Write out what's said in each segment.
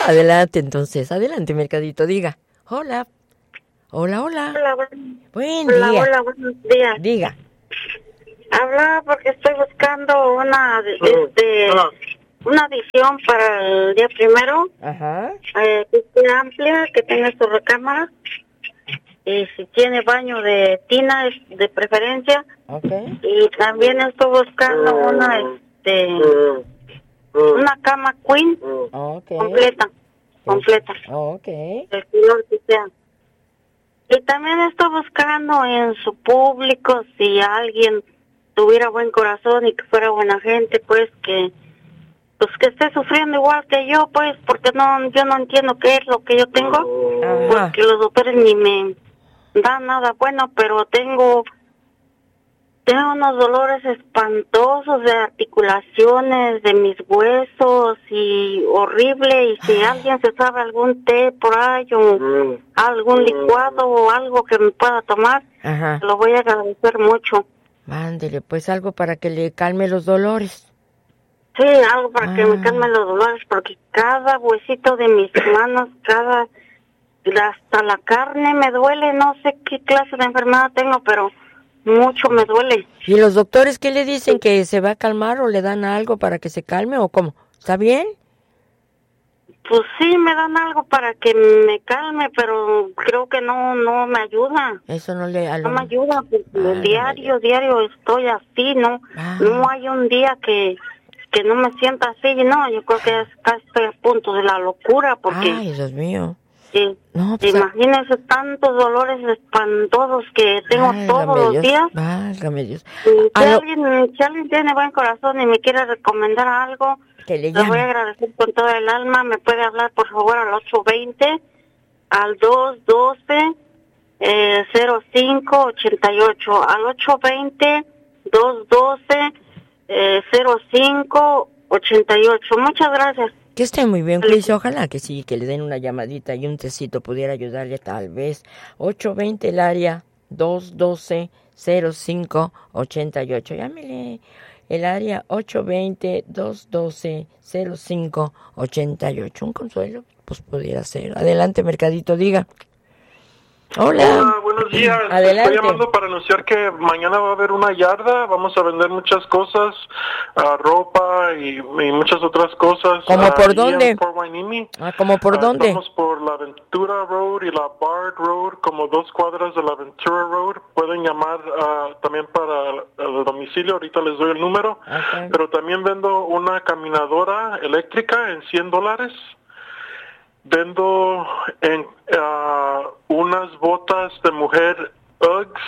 Adelante, entonces. Adelante, Mercadito, diga. Hola. Hola. Hola, Buen día. Hola, buenos días. Diga. Hablaba porque estoy buscando una adición para el día primero. Ajá. Que esté amplia, que tenga su recámara. Y si tiene baño de tina, de preferencia. Okay. Y también estoy buscando una cama queen. Okay. Completa. Okay. El color que sea. Y también estoy buscando en su público si alguien tuviera buen corazón y que fuera buena gente, pues que esté sufriendo igual que yo, pues, porque yo no entiendo qué es lo que yo tengo. Ajá. Porque los doctores ni me dan nada bueno, pero tengo unos dolores espantosos de articulaciones, de mis huesos y horrible. Y si alguien se sabe algún té por ahí o algún licuado o algo que me pueda tomar, Ajá. lo voy a agradecer mucho. Mándele, pues, algo para que le calme los dolores. Sí, algo para que me calme los dolores, porque cada huesito de mis manos, hasta la carne me duele. No sé qué clase de enfermedad tengo, pero mucho me duele. ¿Y los doctores qué le dicen? ¿Que se va a calmar o le dan algo para que se calme o cómo? ¿Está bien? Pues sí, me dan algo para que me calme, pero creo que no me ayuda. Eso no le... No me ayuda, porque diario estoy así, no hay un día que no me sienta así, no, yo creo que casi estoy a punto de la locura, porque... Ay, Dios mío. No, pues, imagínense tantos dolores espantosos que tengo todos los días. Válgame Dios. Si alguien tiene buen corazón y me quiere recomendar algo, que le voy a agradecer con todo el alma. Me puede hablar, por favor, al 820, al 212, 0588, al 820-212, 0588. Muchas gracias. Que esté muy bien, Cris. Ojalá que sí, que le den una llamadita y un tecito pudiera ayudarle tal vez. 820 el área 212-0588. Llámele el área 820-212-0588. Un consuelo, pues pudiera ser. Adelante, Mercadito, diga. Hola, buenos días. Adelante. Estoy llamando para anunciar que mañana va a haber una yarda. Vamos a vender muchas cosas, ropa y muchas otras cosas. ¿Cómo por dónde? Por Wainimi. ¿Cómo por dónde? Vamos por la Ventura Road y la Bard Road, como 2 cuadras de la Ventura Road. Pueden llamar también para el domicilio. Ahorita les doy el número. Okay. Pero también vendo una caminadora eléctrica en $100. Vendo unas botas de mujer Uggs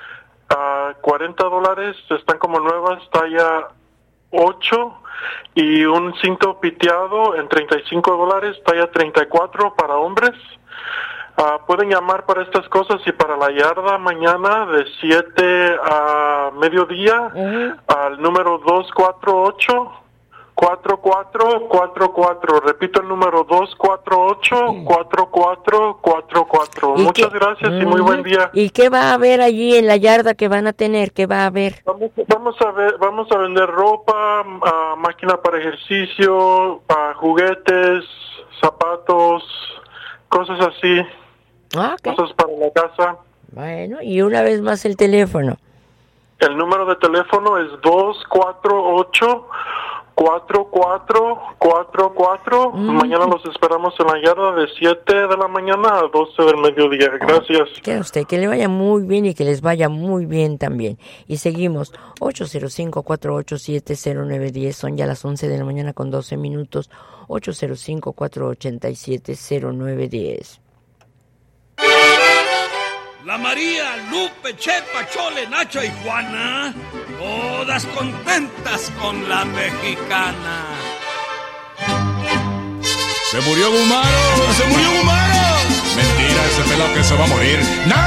$40, están como nuevas, talla 8, y un cinto piteado en $35, talla 34 para hombres. Pueden llamar para estas cosas y para la yarda mañana de 7 a mediodía al número 248-4444. Repito el número 248-4444. Muchas gracias y muy buen día. ¿Y qué va a haber allí en la yarda que van a tener? ¿Qué va a haber? Vamos a vender ropa, máquina para ejercicio, juguetes, zapatos, cosas así. Okay. Cosas para la casa. Bueno, y una vez más el teléfono. El número de teléfono es 248-4444. Mañana los esperamos en la yarda de 7 de la mañana a 12 del mediodía. Gracias. Que usted, que le vaya muy bien y que les vaya muy bien también. Y seguimos, 805-487-0910, son ya las 11 de la mañana con 12 minutos, 805-487-0910. La María, Lupe, Chepa, Chole, Nacho y Juana, todas contentas con la mexicana. ¡Se murió Gumaro! ¡Se murió Gumaro! Mentira, ese pelado que se va a morir.